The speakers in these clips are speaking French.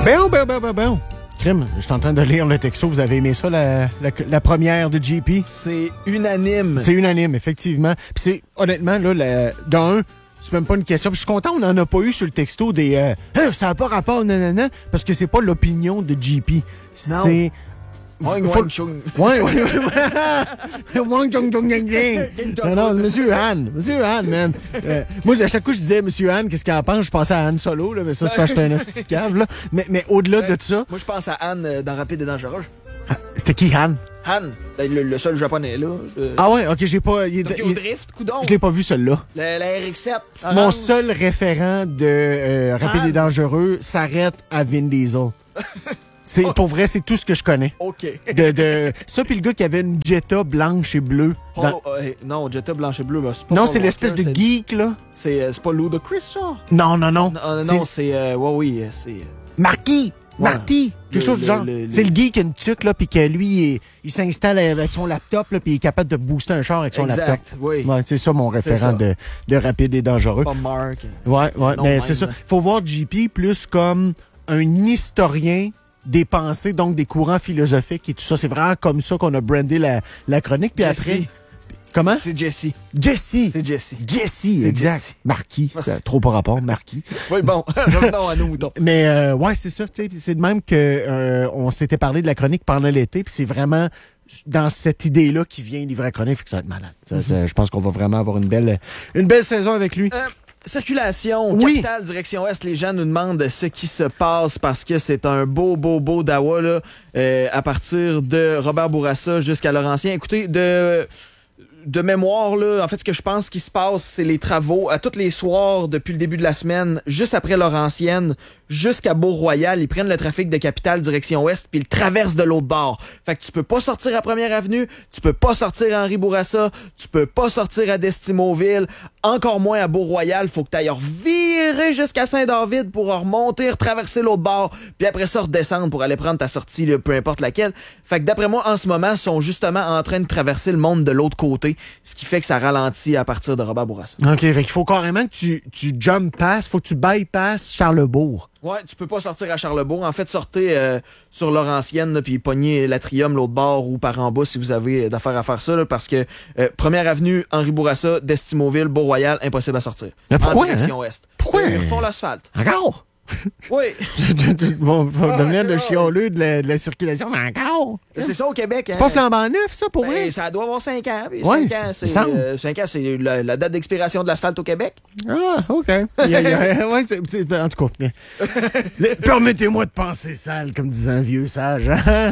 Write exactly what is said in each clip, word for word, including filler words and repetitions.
Ben, ben, ben, ben, ben. Crime, je suis en train de lire le texto. Vous avez aimé ça, la, la, la première de J P? C'est unanime. C'est unanime, effectivement. Puis c'est, honnêtement, là, la, dans un, c'est même pas une question. Puis je suis content, on n'en a pas eu sur le texto des euh, hey, ça n'a pas rapport, nanana, parce que c'est pas l'opinion de J P. C'est. Wang Faut... Wang Chung. Ouais, ouais, ouais. Wang Chung Chung Yang Yang. Non, non, Monsieur Han. Monsieur Han, man. Euh, moi, à chaque coup, je disais Monsieur Han, qu'est-ce qu'il en pense? Je pensais à Han Solo, là, mais ça, c'est parce que j'étais un hostie de cave, là. Mais, mais au-delà Ouais. de ça. Moi, je pense à Han euh, dans Rapide et Dangereux. Ah, c'était qui, Han? Han, le, le seul japonais, là. Euh, Ah ouais, ok, j'ai pas. Il, Tokyo il, Drift, coudon. je l'ai pas vu, celui-là. Le, la R X sept. Mon orange. seul référent de euh, Rapide Han. et Dangereux s'arrête à Vin Diesel. C'est, pour vrai, c'est tout ce que je connais. OK. De, de, ça, puis le gars qui avait une Jetta blanche et bleue. Polo, Dans- euh, non, Jetta blanche et bleu, ben, c'est pas Non, Paul c'est l'espèce Walker, de c'est- geek, là. C'est, euh, c'est pas Ludacris, genre? Non, non, non. Non, euh, C'est non, c'est... Euh, ouais, oui, euh, c'est... euh, Marquis. Ouais. Marty. Quelque Le- chose du le- genre. le- le- C'est le geek qui a une tuque, là, puis que lui, il, il s'installe avec son laptop, là, puis il est capable de booster un char avec son laptop. Exact, oui. Ouais, c'est ça mon référent ça. de, de Rapide et Dangereux. Pas Mark. Ouais, ouais, Non, mais même, c'est ça. là. Faut voir J P plus comme un historien des pensées, donc des courants philosophiques et tout ça. C'est vraiment comme ça qu'on a brandé la, la chronique. Puis Jesse. après... Comment? C'est Jesse. Jesse. C'est Jesse. Jesse, C'est exact. Jesse. Marquis. Merci. Ça, trop pas rapport, Marquis. Oui, bon, revenons à nos moutons. Mais euh, ouais, c'est ça. tu sais, C'est de même que euh, on s'était parlé de la chronique pendant l'été, puis c'est vraiment dans cette idée-là qui vient livrer la chronique, fait que ça va être malade. Ça, ça, je pense qu'on va vraiment avoir une belle, une belle saison avec lui. Euh, circulation, Oui. capitale, direction ouest, les gens nous demandent ce qui se passe parce que c'est un beau, beau, beau dawa là, euh, à partir de Robert Bourassa jusqu'à Laurentien. Écoutez, de... De mémoire, là, en fait, ce que je pense qui se passe, c'est les travaux à tous les soirs depuis le début de la semaine, juste après Laurentienne, jusqu'à Beau-Royal. Ils prennent le trafic de Capitale direction ouest puis ils le traversent de l'autre bord. Fait que tu peux pas sortir à Première Avenue, tu peux pas sortir à Henri Bourassa, tu peux pas sortir à Destimoville, encore moins à Beau-Royal. Faut que tu ailles revirer jusqu'à Saint-David pour remonter, traverser l'autre bord, puis après ça redescendre pour aller prendre ta sortie, là, peu importe laquelle. Fait que d'après moi, en ce moment, ils sont justement en train de traverser le monde de l'autre côté, ce qui fait que ça ralentit à partir de Robert Bourassa. OK, fait qu'il faut carrément que tu, tu jump pass, faut que tu bypass Charlebourg. Ouais, tu peux pas sortir à Charlebourg. En fait, sortez euh, sur Laurentienne, là, puis pognez l'Atrium l'autre bord ou par en bas si vous avez d'affaires à faire ça, là, parce que euh, Première Avenue, Henri Bourassa, Destimoville, Beau-Royal, impossible à sortir. Mais pourquoi, En direction hein? ouest. Pourquoi? Ils refont l'asphalte. Encore? Oui. Bon, faut Ah, devenir ouais, le ouais. chialeux de la, de la circulation, mais encore? C'est ça au Québec. C'est hein. pas flambant neuf, ça, pour Ben, vrai? ça doit avoir cinq ans. Puis Ouais, cinq ans, il c'est semble. euh, cinq ans, c'est la, la date d'expiration de l'asphalte au Québec. Ah, OK. Il y a- il y a- ouais, c'est- c'est- en tout cas. Le- Permettez-moi de penser sale, comme disait un vieux sage.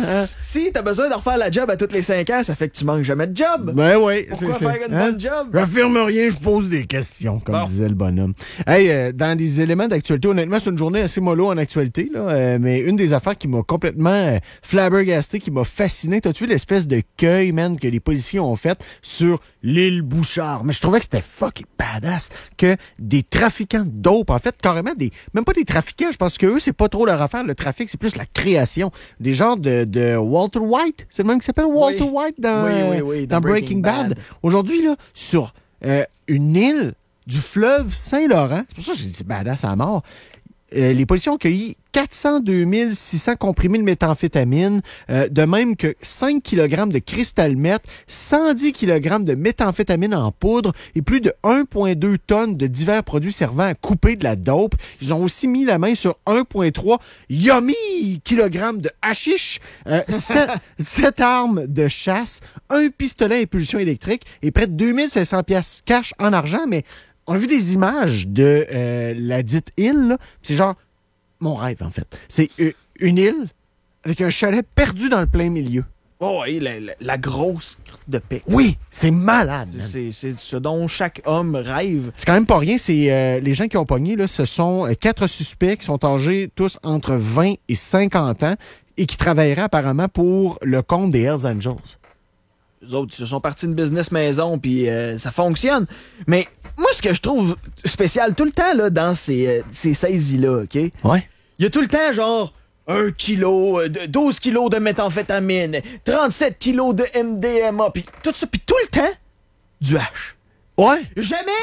Si t'as besoin de refaire la job à tous les cinq ans, ça fait que tu manques jamais de job. Ben oui. Pourquoi c'est- faire c'est- une hein? bonne job? J'affirme rien, je pose des questions, comme Bon. disait le bonhomme. Hey, euh, dans des éléments d'actualité, honnêtement, c'est une journée assez mollo en actualité, là, euh, mais une des affaires qui m'a complètement euh, flabbergasté, qui m'a fasciné, t'as-tu vu l'espèce de cueil, man, que les policiers ont fait sur l'île Bouchard? Mais je trouvais que c'était fucking badass que des trafiquants de dope, en fait, carrément des, même pas des trafiquants, je pense que eux, c'est pas trop leur affaire, le trafic, c'est plus la création. Des genres de, de Walter White, c'est le même qui s'appelle Walter Oui. White dans, Oui, oui, oui, dans dans Breaking, Breaking Bad. Bad. Aujourd'hui, là, sur euh, une île du fleuve Saint-Laurent, c'est pour ça que j'ai dit badass à mort, euh, les policiers ont cueilli quatre cent deux mille six cents comprimés de méthamphétamine, euh, de même que cinq kilogrammes de cristal meth, cent dix kilogrammes de méthamphétamine en poudre et plus de un virgule deux tonnes de divers produits servant à couper de la dope. Ils ont aussi mis la main sur un virgule trois yummy kilogrammes de hashish, euh, sept armes de chasse, un pistolet à impulsion électrique et près de deux mille cinq cents piastres cash en argent, mais on a vu des images de euh, la dite île, là. C'est genre mon rêve, en fait. C'est euh, une île avec un chalet perdu dans le plein milieu. Oh, oui, la, la, la grosse de paix. Oui, c'est malade. man. C'est c'est ce dont chaque homme rêve. C'est quand même pas rien. C'est euh, les gens qui ont pogné, là, ce sont euh, quatre suspects qui sont âgés tous entre vingt et cinquante ans et qui travailleraient apparemment pour le compte des Hells Angels. Les autres, ils se sont partis d'une business maison, puis euh, ça fonctionne. Mais moi, ce que je trouve spécial tout le temps là, dans ces, euh, ces saisies-là, OK? Ouais. Il y a tout le temps, genre, un kilo, euh, de- douze kilos de méthamphétamine, trente-sept kilos de M D M A, puis tout ça, puis tout le temps, du hash. Ouais. Jamais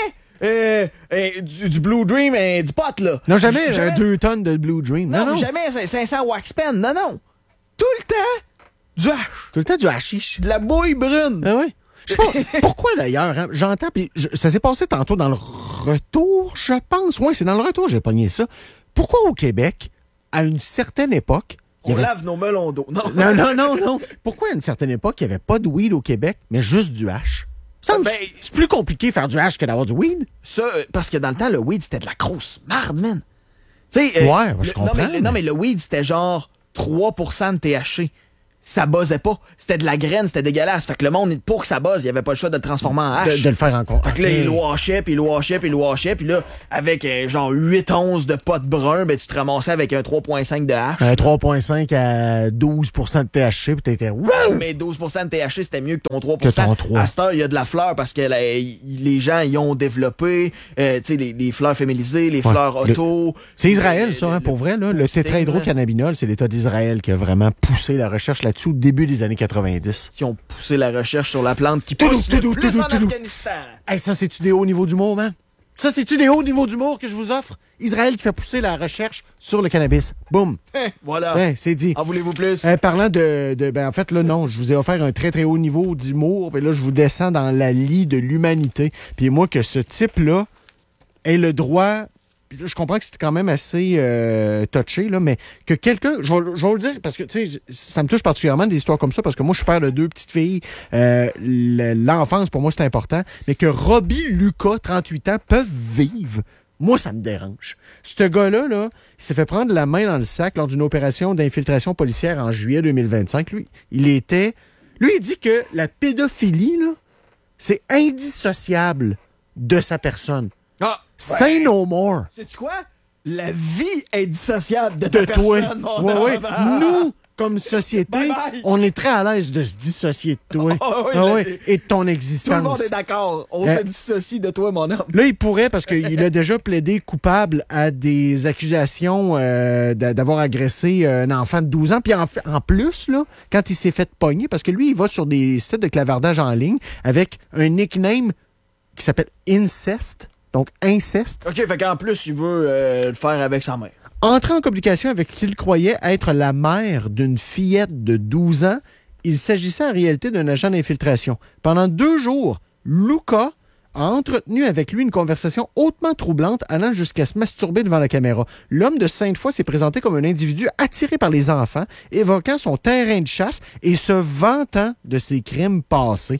euh, euh, du, du Blue Dream et du pot, là. Non, jamais, J- euh, deux tonnes de Blue Dream. Non, Non, non. jamais cinq cents wax pen. Non, non. Tout le temps, du hache. Tout le temps du hashish. De la bouille brune. Ah oui. Je sais pas pourquoi d'ailleurs, hein, j'entends, puis je- ça s'est passé tantôt dans le retour, je pense. Oui, c'est dans le retour, j'ai pogné ça. Pourquoi au Québec, à une certaine époque, il y On avait... lave nos melons d'eau. Non. Non, non, non, non. Pourquoi à une certaine époque, il n'y avait pas de weed au Québec, mais juste du hash? Ça me- Ben- c'est plus compliqué faire du hash que d'avoir du weed. Ça, euh, parce que dans le temps, le weed, c'était de la grosse marde, man. Tu sais, euh, Ouais, je le- comprends, Non mais, mais- non, mais le weed, c'était genre trois pour cent de T H C. Ça buzzait pas. C'était de la graine, c'était dégueulasse. Fait que le monde, pour que ça buzz, il avait pas le choix de le transformer en hache. De, de le faire en compte. Fait que là, il le washait, puis il le washait, puis il le washait, puis là, avec euh, genre huit onces de pot brun, ben tu te ramassais avec un trois virgule cinq de hache. Un trois virgule cinq à douze pour cent de T H C, puis t'étais... Wow! Mais douze pour cent de T H C, c'était mieux que ton trois pour cent. Que ton trois. À cette heure, il y a de la fleur parce que là, y- les gens, ils ont développé, euh, tu sais, les, les fleurs féminisées, les Ouais. fleurs Le- auto. C'est Israël, Le- ça, hein, le- pour vrai. Là. Le boosting, tétrahydrocannabinol, c'est l'État d'Israël qui a vraiment poussé la recherche là-dessus au début des années quatre-vingt-dix. Qui ont poussé la recherche sur la plante qui Toudou, pousse le toudou, plus toudou, en toudou. Afghanistan. Hey, ça, c'est-tu des hauts niveaux d'humour, man? Ça, c'est-tu des hauts niveaux d'humour que je vous offre? Israël qui fait pousser la recherche sur le cannabis. Boum. Voilà. Ouais, c'est dit. En voulez-vous plus? Euh, parlant de, de... Ben, en fait, là, non, je vous ai offert un très, très haut niveau d'humour. Puis là, je vous descends dans la lie de l'humanité. Puis moi, que ce type-là ait le droit... Puis là, je comprends que c'est quand même assez euh, touché, là, mais que quelqu'un... Je vais, je vais vous le dire, parce que, tu sais, ça me touche particulièrement des histoires comme ça, parce que moi, je suis père de deux petites filles. Euh, le- l'enfance, pour moi, c'est important. Mais que Robbie Lucas, trente-huit ans, peuvent vivre... Moi, ça me dérange. Ce gars-là, là, il s'est fait prendre la main dans le sac lors d'une opération d'infiltration policière en juillet deux mille vingt-cinq. Lui, il était... Lui, il dit que la pédophilie, là, c'est indissociable de sa personne. Ah, Say no more. sais-tu quoi? La vie est dissociable de, De ta toi. personne, mon Ouais, ouais. homme. Nous, comme société, Bye bye. on est très à l'aise de se dissocier de toi. Ah oui, Ah là, ouais, et de ton Tout le existence. monde est d'accord. On Euh, se dissocie de toi, mon homme. Là, il pourrait, parce qu'il a déjà plaidé coupable à des accusations euh, d'a- d'avoir agressé un enfant de douze ans. Puis en, fait- en plus, là, quand il s'est fait pogner, parce que lui, il va sur des sites de clavardage en ligne avec un nickname qui s'appelle Incest, donc inceste, OK, fait qu'en plus, il veut euh, le faire avec sa mère. entré en communication avec qui il croyait être la mère d'une fillette de douze ans. Il s'agissait en réalité d'un agent d'infiltration. Pendant deux jours, Luca a entretenu avec lui une conversation hautement troublante allant jusqu'à se masturber devant la caméra. L'homme de Sainte-Foy s'est présenté comme un individu attiré par les enfants, évoquant son terrain de chasse et se vantant de ses crimes passés.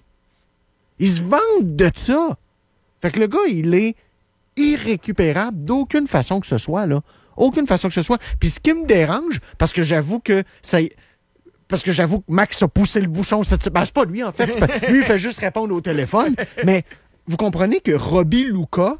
Il se vante de ça. Fait que le gars, il est irrécupérable d'aucune façon que ce soit, là. Aucune façon que ce soit. Puis ce qui me dérange, parce que j'avoue que ça... Parce que j'avoue que Max a poussé le bouchon cette... Ben, c'est pas lui, en fait. C'est pas- Lui, il fait juste répondre au téléphone. Mais vous comprenez que Robbie Lucas,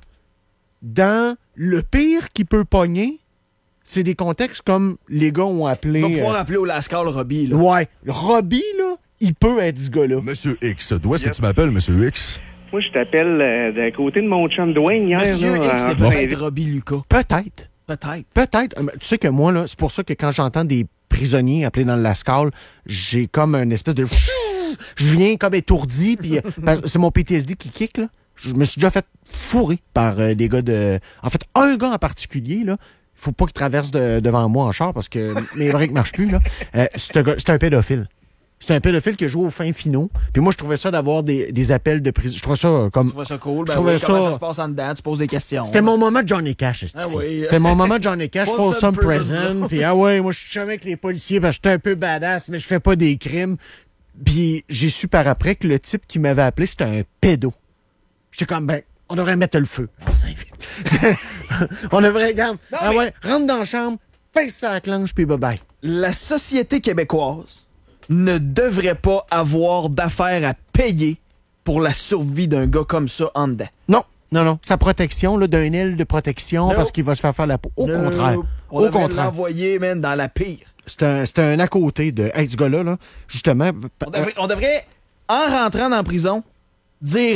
dans le pire qu'il peut pogner, c'est des contextes comme les gars ont appelé... Il va pouvoir euh, appeler au Lascar le Robbie, là. Ouais. Robbie, là, il peut être ce gars-là. Monsieur X, d'où est-ce que tu m'appelles, Monsieur X? Moi, je t'appelle euh, d'un côté de mon chum Dwayne hier. Monsieur là, X, c'est en peut-être Saint-Vite. Robbie Lucas. Peut-être. Peut-être. Peut-être. Euh, Tu sais que moi, là, c'est pour ça que quand j'entends des prisonniers appelés dans le Lascaux, j'ai comme une espèce de... Je viens comme étourdi, puis euh, parce que c'est mon P T S D qui kick, là. Je me suis déjà fait fourrer par euh, des gars de... En fait, un gars en particulier, là, il faut pas qu'il traverse de- devant moi en char parce que mes breaks ne marchent plus, là. Euh, c'est un gars- c'est un pédophile. C'est un pédophile qui joue au fin finaux. Puis moi, je trouvais ça d'avoir des, des appels de prison. Je trouvais ça euh, comme... Tu vois ça cool? Ben Je trouvais oui, comment ça- ça se passe en dedans? Tu poses des questions. C'était mon moment de Johnny Cash, esti. Ah oui. C'était mon moment de Johnny Cash, Folsom Folsom Prison. Prison. Puis ah ouais, moi je suis jamais avec les policiers parce que j'étais un peu badass, mais je fais pas des crimes. Puis j'ai su par après que le type qui m'avait appelé, c'était un pédo. J'étais comme, ben, on devrait mettre le feu. Ah, c'est vite. On devrait, regarde, ah mais- ouais, rentre dans la chambre, pince sa clenche, puis bye-bye. La société québécoise ne devrait pas avoir d'affaires à payer pour la survie d'un gars comme ça en dedans. Non, non, non. Sa protection, là, d'un aile de protection Non. parce qu'il va se faire faire la peau. Au No, contraire. On Au devrait contraire. l'envoyer, man, dans la pire. C'est un, c'est un à côté de, hey, ce gars-là, là, justement. On devrait, on devrait, en rentrant dans la prison, dire à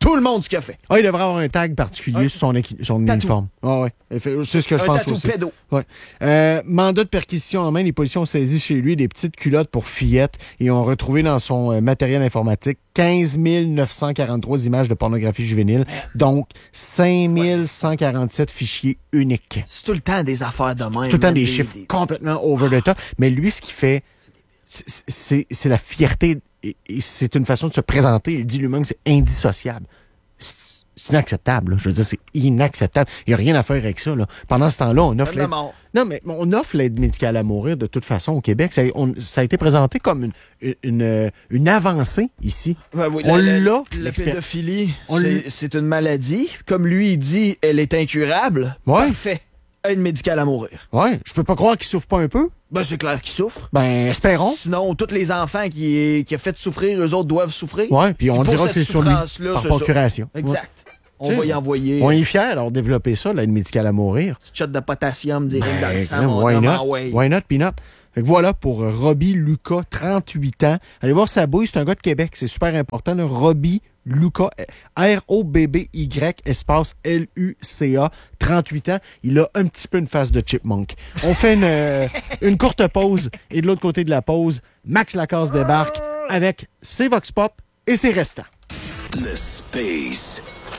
tout le monde ce qu'il a fait. Ah, il devrait avoir un tag particulier Ouais. sur son, équi- son Tatou. uniforme. Ah ouais. C'est ce que je Un pense tatou aussi. pédo. Ouais. Euh, mandat de perquisition en main, les policiers ont saisi chez lui des petites culottes pour fillettes et ont retrouvé dans son euh, matériel informatique quinze mille neuf cent quarante-trois images de pornographie juvénile, donc cinq mille cent quarante-sept fichiers uniques. C'est tout le temps des affaires de même. Tout le temps man, des chiffres complètement over the top. Mais lui, ce qu'il fait, c'est- c'est c'est la fierté et, et c'est une façon de se présenter. Il dit lui-même que c'est indissociable. C'est c'est inacceptable. Là. Je veux dire, c'est inacceptable. Il n'y a rien à faire avec ça. Là. Pendant ce temps-là, on offre Comme la l'aide... mort. Non, mais on offre l'aide médicale à mourir de toute façon au Québec. Ça, on- ça a été présenté comme une, une, une, une avancée ici. Ouais, oui, On la- la- l'a, La l'expert- pédophilie, On c'est- l'a. c'est une maladie. Comme lui, il dit, elle est incurable. Ouais. Parfait. Aide médicale à mourir. Ouais, je peux pas croire qu'il souffre pas un peu. Ben, c'est clair qu'il souffre. Ben, espérons. Sinon, tous les enfants qui, qui a fait souffrir, eux autres doivent souffrir. Ouais, puis on Puis pour dira que c'est cette sur lui, souffrance-là, par c'est ça. procuration. Exact. On T'sais, va y envoyer On un est fiers d'avoir développé ça, l'aide médicale à mourir. petit shot de potassium direct dans le sang. Ben, mon why homme, not? ah ouais. Why not, peanut? Fait que voilà pour Robbie Lucas, trente-huit ans. Allez voir sa bouille, c'est un gars de Québec, c'est super important. Là. Robbie Lucas, R O B B Y, espace L U C A, trente-huit ans. Il a un petit peu une face de chipmunk. On fait une, euh, une courte pause et de l'autre côté de la pause, Max Lacasse débarque avec ses Vox Pop et ses restants. Le Space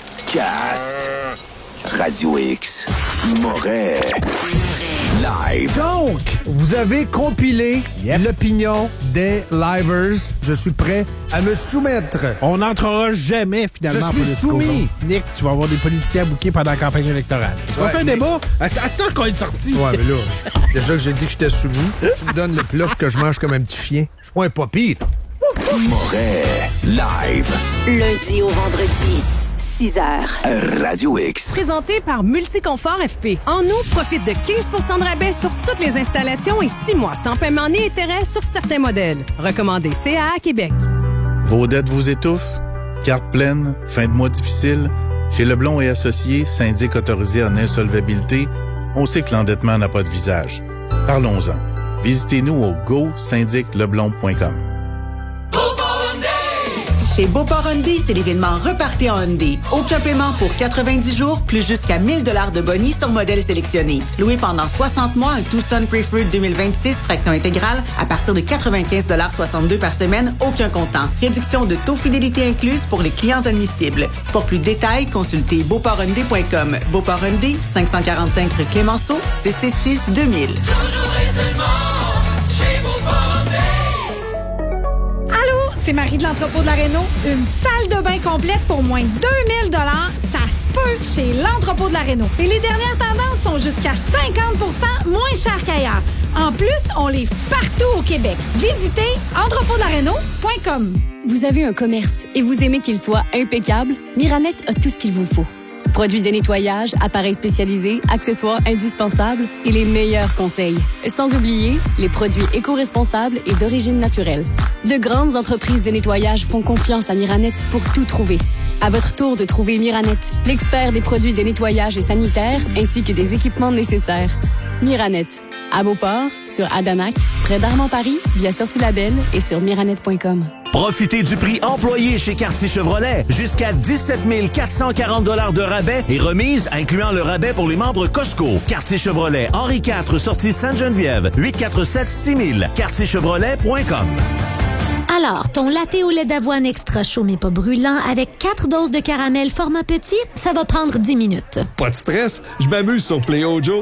Cast. Radio X. Moret. Live. Donc, vous avez compilé Yep. l'opinion des livers. Je suis prêt à me soumettre. On n'entrera jamais, finalement, Je en suis politique soumis. aujourd'hui. Nick, tu vas avoir des politiciens bouqués pendant la campagne électorale. Est-ce qu'on Ouais, fait un mais- débat? À, à cette heure qu'on est sorti. Ouais, mais là, déjà que j'ai dit que j'étais soumis, tu me donnes le plat que je mange comme un petit chien. Je suis pas un papy. Moret. Live. Lundi au vendredi, six heures. Radio X. Présenté par Multiconfort F P. En août, profite de quinze pour cent de rabais sur toutes les installations et six mois sans paiement ni intérêt sur certains modèles. Recommandé C A A Québec. Vos dettes vous étouffent? Carte pleine? Fin de mois difficile? Chez Leblond et Associés, syndic autorisé en insolvabilité, on sait que l'endettement n'a pas de visage. Parlons-en. Visitez-nous au go syndic leblond point com. Chez Beauport Hyundai, c'est l'événement Repartez en Hyundai. Aucun paiement pour quatre-vingt-dix jours, plus jusqu'à mille dollars de bonus sur modèle sélectionné. Loué pendant soixante mois, un Tucson Preferred deux mille vingt-six, traction intégrale, à partir de quatre-vingt-quinze soixante-deux par semaine, aucun comptant. Réduction de taux fidélité incluse pour les clients admissibles. Pour plus de détails, consultez beauport hyundai point com. Beauport Hyundai, cinq cent quarante-cinq rue Clémenceau, C C six deux mille. C'est Marie de l'entrepôt de la Réno. Une salle de bain complète pour moins de deux mille dollars, ça se peut chez l'entrepôt de la Réno. Et les dernières tendances sont jusqu'à cinquante pour cent moins chères qu'ailleurs. En plus, on livre partout au Québec. Visitez entrepôt de la réno point com. Vous avez un commerce et vous aimez qu'il soit impeccable? Miranette a tout ce qu'il vous faut. Produits de nettoyage, appareils spécialisés, accessoires indispensables et les meilleurs conseils. Sans oublier les produits éco-responsables et d'origine naturelle. De grandes entreprises de nettoyage font confiance à Miranette pour tout trouver. À votre tour de trouver Miranette, l'expert des produits de nettoyage et sanitaire ainsi que des équipements nécessaires. Miranette, à Beauport, sur Adanac, près d'Armand-Paris, via Sortie Label et sur miranette point com. Profitez du prix employé chez Quartier Chevrolet. Jusqu'à dix-sept mille quatre cent quarante dollars de rabais et remise, incluant le rabais pour les membres Costco. Quartier Chevrolet, Henri quatre, sortie Sainte-Geneviève, huit quatre sept six mille, quartier chevrolet point com. Alors, ton latte au lait d'avoine extra chaud mais pas brûlant avec quatre doses de caramel format petit, ça va prendre dix minutes. Pas de stress, je m'amuse sur Play Ojo.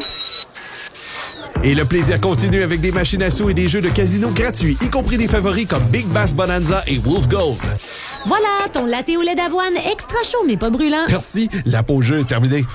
Et le plaisir continue avec des machines à sous et des jeux de casino gratuits, y compris des favoris comme Big Bass Bonanza et Wolf Gold. Voilà, ton latte au lait d'avoine extra chaud mais pas brûlant. Merci, la pause jeu est terminée.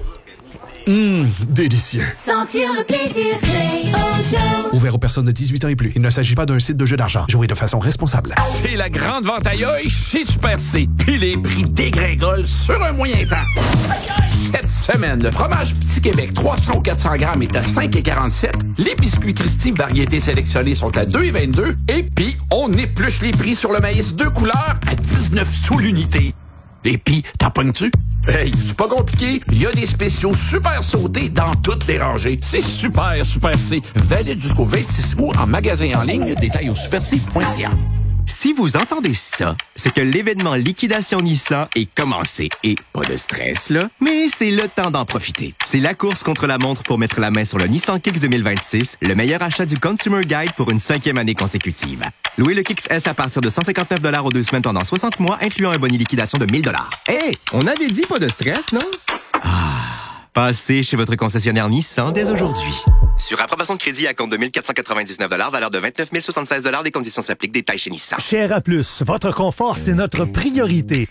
Hum, délicieux. Sentir le plaisir, Play Ojo. Ouvert aux personnes de dix-huit ans et plus. Il ne s'agit pas d'un site de jeu d'argent. Jouez de façon responsable. C'est la grande vente à œil chez Super C. Puis les prix dégringolent sur un moyen temps. Cette semaine, le fromage Petit Québec trois cents ou quatre cents grammes est à cinq virgule quarante-sept. Les biscuits Christie variétés sélectionnées sont à deux virgule vingt-deux. Et puis, on épluche les prix sur le maïs deux couleurs à dix-neuf sous l'unité. Et puis, t'en pognes-tu? Hey, c'est pas compliqué. Il y a des spéciaux super sautés dans toutes les rangées. C'est super, super C. Valide jusqu'au vingt-six août en magasin en ligne. Détails au super c point c a. Si vous entendez ça, c'est que l'événement Liquidation Nissan est commencé. Et pas de stress, là, mais c'est le temps d'en profiter. C'est la course contre la montre pour mettre la main sur le Nissan Kicks deux mille vingt-six, le meilleur achat du Consumer Guide pour une cinquième année consécutive. Louez le Kicks S à partir de cent cinquante-neuf dollars aux deux semaines pendant soixante mois, incluant un boni liquidation de mille dollars. Hey, on avait dit pas de stress, non? Ah, passez chez votre concessionnaire Nissan dès aujourd'hui. Sur approbation de crédit à compte de mille quatre cent quatre-vingt-dix-neuf dollars, valeur de vingt-neuf mille soixante-seize dollars, des conditions s'appliquent, détails chez Nissan. Chez A plus, votre confort, c'est notre priorité.